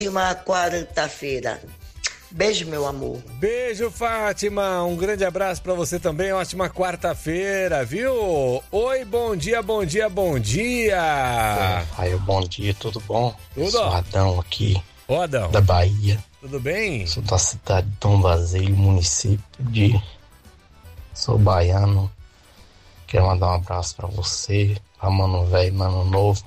Uma quarta-feira. Beijo, meu amor. Beijo, Fátima. Um grande abraço pra você também. Ótima quarta-feira, viu? Oi, bom dia, bom dia, bom dia. Aí, bom dia, tudo bom? Tudo. Sou Adão aqui, Adão. da Bahia. Tudo bem? Sou da cidade de Tom Basílio, município de... Sou baiano. Quero mandar um abraço pra você, pra Mano Velho, Mano Novo.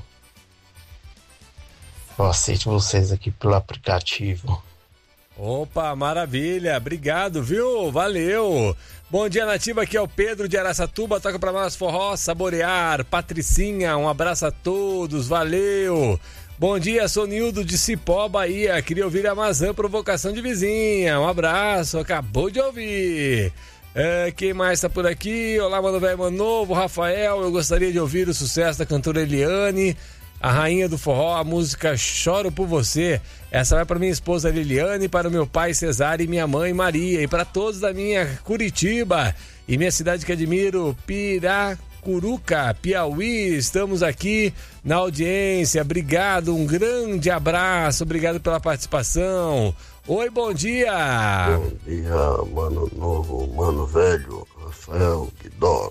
Eu aceito vocês aqui pelo aplicativo. Opa, maravilha, obrigado, viu? Valeu. Bom dia, Nativa, aqui é o Pedro de Araçatuba, toca pra nós forró, saborear. Patricinha, um abraço a todos, valeu. Bom dia, sou Nildo de Cipó, Bahia, queria ouvir a Mazã, provocação de vizinha, um abraço, acabou de ouvir. Quem mais tá por aqui? Olá, Mano Velho, Mano Novo, Rafael, eu gostaria de ouvir o sucesso da cantora Eliane, a rainha do forró, a música Choro por Você. Essa vai para minha esposa Liliane, para o meu pai Cesário e minha mãe Maria, e para todos da minha Curitiba e minha cidade que admiro, Piracuruca, Piauí. Estamos aqui na audiência. Obrigado, um grande abraço, obrigado pela participação. Oi, bom dia. Bom dia, Mano Novo, Mano Velho, Rafael Guidó.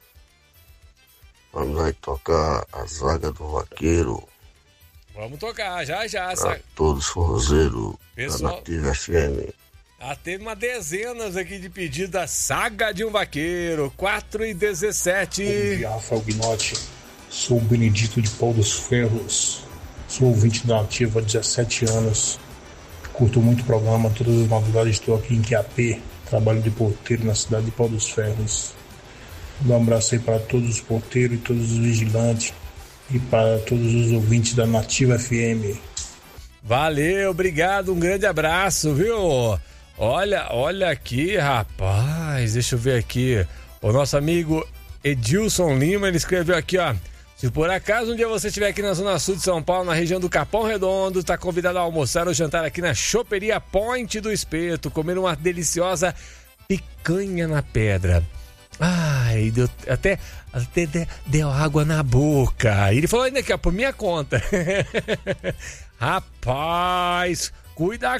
Vamos aí tocar a Zaga do Vaqueiro. Vamos tocar, já. Pra todos os forrozeiros da Nativa FM. Teve uma dezenas aqui de pedidos da Saga de um Vaqueiro, 4h17. Bom dia, Rafael Guinotti. Sou o Benedito de Pau dos Ferros. Sou ouvinte da Nativa há 17 anos. Curto muito o programa, todas as madrugadas estou aqui em Quiapé. Trabalho de porteiro na cidade de Pau dos Ferros. Dá um abraço aí para todos os porteiros e todos os vigilantes e para todos os ouvintes da Nativa FM. Valeu, obrigado, um grande abraço, viu? Olha aqui, rapaz, deixa eu ver aqui. O nosso amigo Edilson Lima, ele escreveu aqui, ó. Se por acaso um dia você estiver aqui na Zona Sul de São Paulo, na região do Capão Redondo, está convidado a almoçar ou jantar aqui na Choperia Point do Espeto, comer uma deliciosa picanha na pedra. Ai, até deu água na boca. E ele falou ainda aqui, ó, por minha conta. Rapaz, cuida.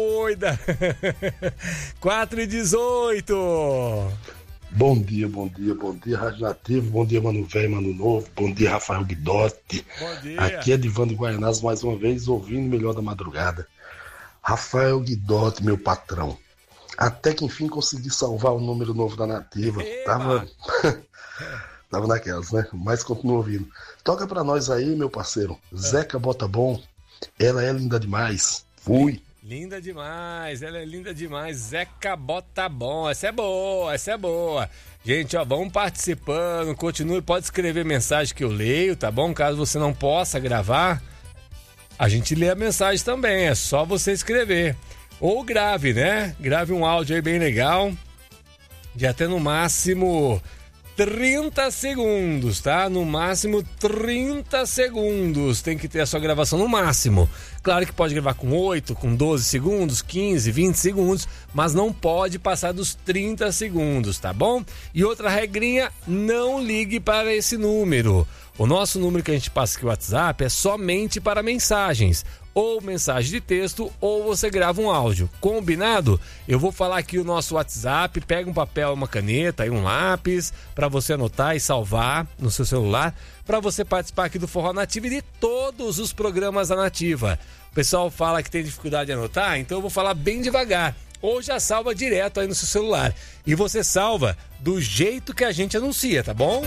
4h18. Bom dia, Rádio Nativo, bom dia, Mano Velho, Mano Novo, bom dia, Rafael Guidotti. Bom dia. Aqui é Divando Guaianás, mais uma vez, ouvindo o melhor da madrugada. Rafael Guidotti, meu patrão. Até que enfim consegui salvar o número novo da Nativa. Tava naquelas, né? Mas continuo ouvindo. Toca pra nós aí, meu parceiro. Zeca Bota Bom. Ela é linda demais. Fui. Linda demais, ela é linda demais. Zeca Bota Bom. Essa é boa. Gente, ó, vamos participando. Continue, pode escrever mensagem que eu leio, tá bom? Caso você não possa gravar, a gente lê a mensagem também. É só você escrever. Ou grave, né? Grave um áudio aí bem legal, de até no máximo 30 segundos, tá? No máximo 30 segundos tem que ter a sua gravação no máximo. Claro que pode gravar com 8, com 12 segundos, 15, 20 segundos, mas não pode passar dos 30 segundos, tá bom? E outra regrinha, não ligue para esse número. O nosso número que a gente passa aqui, o WhatsApp, é somente para mensagens. Ou mensagem de texto, ou você grava um áudio. Combinado? Eu vou falar aqui o nosso WhatsApp, pega um papel, uma caneta e um lápis para você anotar e salvar no seu celular, para você participar aqui do Forró Nativa e de todos os programas da Nativa. O pessoal fala que tem dificuldade de anotar, então eu vou falar bem devagar. Ou já salva direto aí no seu celular. E você salva do jeito que a gente anuncia, tá bom?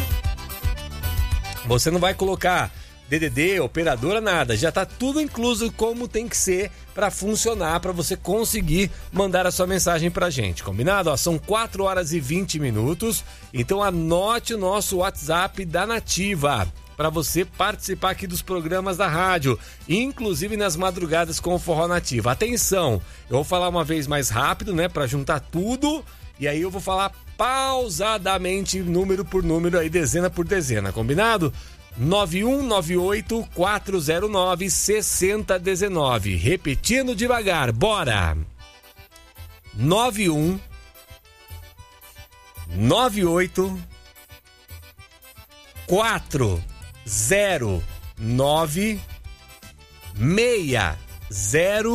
Você não vai colocar DDD, operadora, nada. Já tá tudo incluso como tem que ser para funcionar, para você conseguir mandar a sua mensagem pra gente. Combinado? Ó, são 4h20. Então anote o nosso WhatsApp da Nativa para você participar aqui dos programas da rádio, inclusive nas madrugadas com o Forró Nativa. Atenção, eu vou falar uma vez mais rápido, né, para juntar tudo, e aí eu vou falar pausadamente, número por número, aí dezena por dezena, combinado? 9198-409-6019. Repetindo devagar, bora! 9198 409 0